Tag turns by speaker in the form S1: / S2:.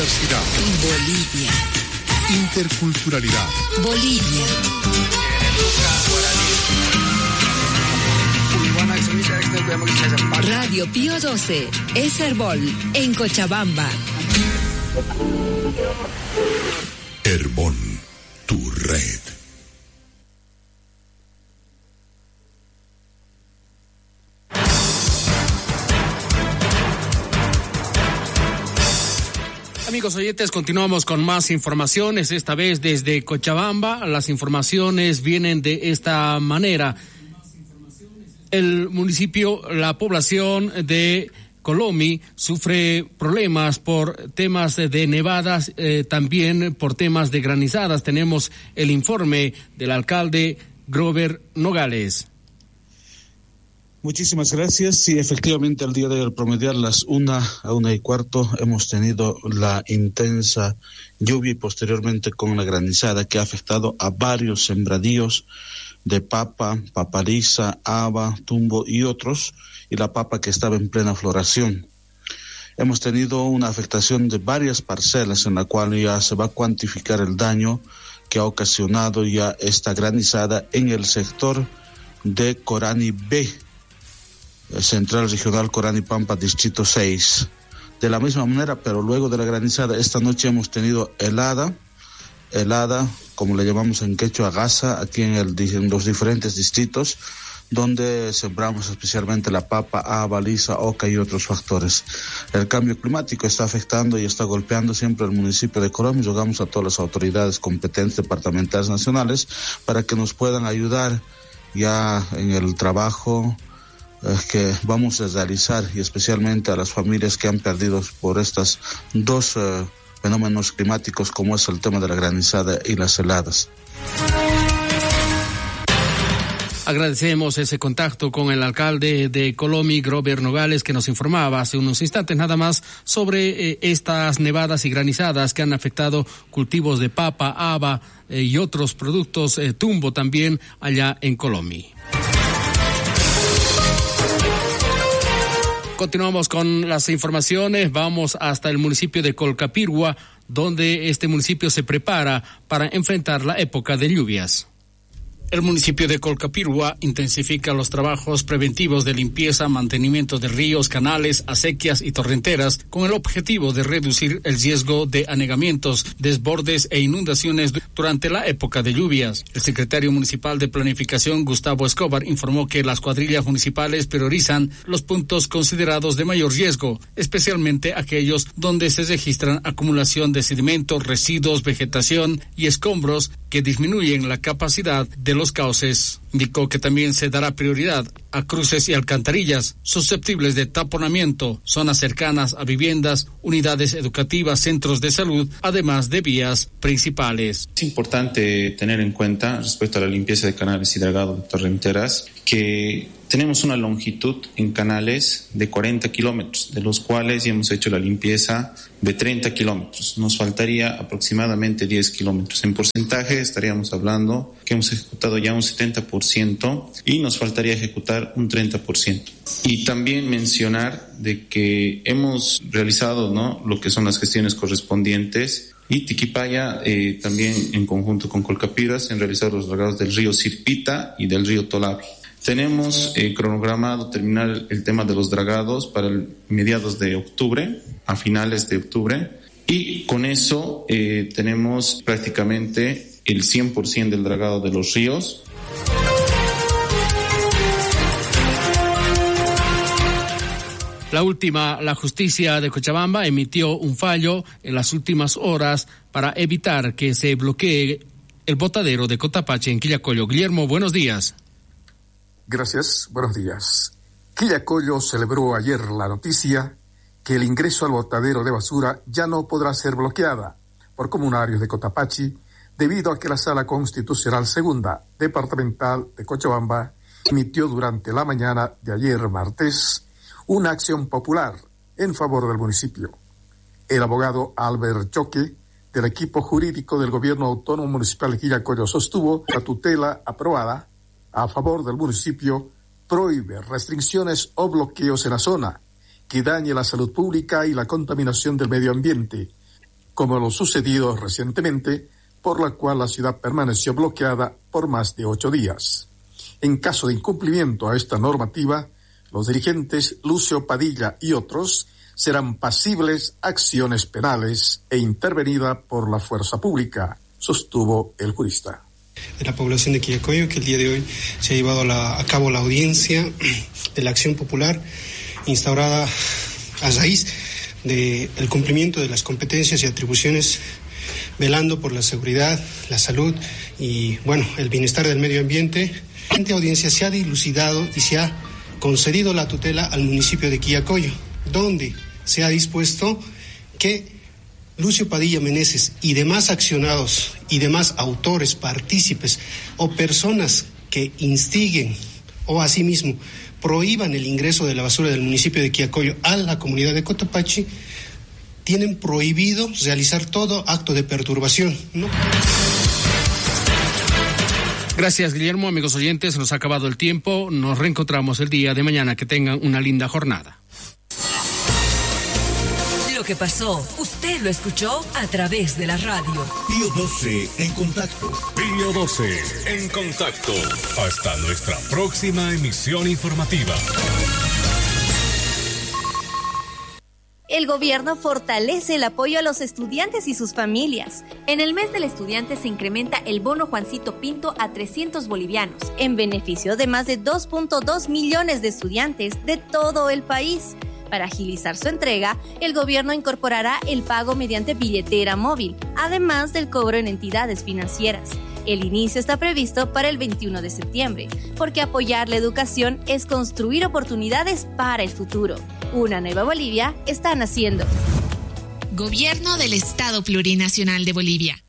S1: Diversidad.
S2: Bolivia.
S1: Interculturalidad.
S2: Bolivia. Radio Pío 12, Eserbol, en Cochabamba.
S1: Herbol, tu red.
S3: Amigos oyentes, continuamos con más informaciones, esta vez desde Cochabamba. Las informaciones vienen de esta manera. El municipio, la población de Colomi sufre problemas por temas de nevadas, también por temas de granizadas. Tenemos el informe del alcalde Grover Nogales.
S4: Muchísimas gracias. Sí, efectivamente, al día de hoy, al promediar las 1 a 1:15, hemos tenido la intensa lluvia y posteriormente con la granizada que ha afectado a varios sembradíos de papa, papaliza, haba, tumbo y otros, y la papa que estaba en plena floración. Hemos tenido una afectación de varias parcelas en la cual ya se va a cuantificar el daño que ha ocasionado ya esta granizada en el sector de Corani B, Central Regional Corani Pampa, Distrito 6. De la misma manera, pero luego de la granizada, esta noche hemos tenido helada, como le llamamos en quechua, gasa, aquí en los diferentes distritos, donde sembramos especialmente la papa, haba, lisa, oca y otros factores. El cambio climático está afectando y está golpeando siempre el municipio de Colomi. Rogamos a todas las autoridades competentes departamentales nacionales para que nos puedan ayudar ya en el trabajo que vamos a realizar, y especialmente a las familias que han perdido por estas dos fenómenos climáticos, como es el tema de la granizada y las heladas.
S3: Agradecemos ese contacto con el alcalde de Colomi, Grover Nogales, que nos informaba hace unos instantes nada más sobre estas nevadas y granizadas que han afectado cultivos de papa, haba y otros productos, tumbo también allá en Colomi. Continuamos con las informaciones, vamos hasta el municipio de Colcapirgua, donde este municipio se prepara para enfrentar la época de lluvias. El municipio de Colcapirgua intensifica los trabajos preventivos de limpieza, mantenimiento de ríos, canales, acequias y torrenteras, con el objetivo de reducir el riesgo de anegamientos, desbordes e inundaciones durante la época de lluvias. El secretario municipal de Planificación, Gustavo Escobar, informó que las cuadrillas municipales priorizan los puntos considerados de mayor riesgo, especialmente aquellos donde se registran acumulación de sedimentos, residuos, vegetación y escombros que disminuyen la capacidad de los cauces. Indicó que también se dará prioridad a cruces y alcantarillas susceptibles de taponamiento, zonas cercanas a viviendas, unidades educativas, centros de salud, además de vías principales.
S5: Es importante tener en cuenta, respecto a la limpieza de canales y dragado de torrenteras, que tenemos una longitud en canales de 40 kilómetros, de los cuales ya hemos hecho la limpieza de 30 kilómetros. Nos faltaría aproximadamente 10 kilómetros. En porcentaje estaríamos hablando que hemos ejecutado ya un 70% y nos faltaría ejecutar un 30%. Y también mencionar de que hemos realizado, ¿no?, lo que son las gestiones correspondientes, y Tiquipaya también en conjunto con Colcapirgua han realizado los dragados del río Sirpita y del río Tolavi. Tenemos cronogramado terminar el tema de los dragados para mediados de octubre, a finales de octubre, y con eso tenemos prácticamente el 100% del dragado de los ríos.
S3: La justicia de Cochabamba emitió un fallo en las últimas horas para evitar que se bloquee el botadero de Cotapache en Quillacollo. Guillermo, buenos días.
S6: Gracias, buenos días. Quillacollo celebró ayer la noticia que el ingreso al botadero de basura ya no podrá ser bloqueada por comunarios de Cotapache debido a que la Sala Constitucional Segunda Departamental de Cochabamba emitió durante la mañana de ayer martes una acción popular en favor del municipio. El abogado Albert Choque, del equipo jurídico del Gobierno Autónomo Municipal de Quillacollo, sostuvo que la tutela aprobada a favor del municipio prohíbe restricciones o bloqueos en la zona que dañe la salud pública y la contaminación del medio ambiente, como lo sucedido recientemente, por la cual la ciudad permaneció bloqueada por más de 8 días. En caso de incumplimiento a esta normativa, los dirigentes Lucio Padilla y otros serán pasibles acciones penales e intervenida por la fuerza pública, sostuvo el jurista.
S7: De la población de Quillacollo, que el día de hoy se ha llevado a cabo la audiencia de la acción popular instaurada a raíz del cumplimiento de las competencias y atribuciones, velando por la seguridad, la salud y, el bienestar del medio ambiente. En esta audiencia se ha dilucidado y se ha concedido la tutela al municipio de Quillacollo, donde se ha dispuesto que Lucio Padilla Meneses y demás accionados y demás autores, partícipes o personas que instiguen o asimismo prohíban el ingreso de la basura del municipio de Quillacollo a la comunidad de Cotopaxi, tienen prohibido realizar todo acto de perturbación, ¿no?
S3: Gracias, Guillermo. Amigos oyentes, nos ha acabado el tiempo. Nos reencontramos el día de mañana. Que tengan una linda jornada.
S2: Lo que pasó, usted lo escuchó a través de la radio.
S1: Pío 12 en contacto.
S8: Pío 12 en contacto. Hasta nuestra próxima emisión informativa.
S9: El gobierno fortalece el apoyo a los estudiantes y sus familias. En el mes del estudiante se incrementa el bono Juancito Pinto a 300 bolivianos, en beneficio de más de 2.2 millones de estudiantes de todo el país. Para agilizar su entrega, el gobierno incorporará el pago mediante billetera móvil, además del cobro en entidades financieras. El inicio está previsto para el 21 de septiembre, porque apoyar la educación es construir oportunidades para el futuro. Una nueva Bolivia está naciendo.
S10: Gobierno del Estado Plurinacional de Bolivia.